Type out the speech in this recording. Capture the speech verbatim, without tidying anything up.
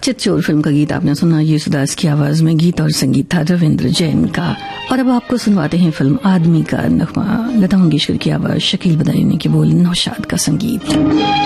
Chitchor film का गीत आपने सुना, येसुदास की आवाज में। गीत और संगीत था रविंद्र जैन का। और अब आपको सुनवाते हैं फिल्म आदमी का नगमा, लता मंगेशकर की आवाज, शकील बदायूनी के बोल, नौशाद का संगीत।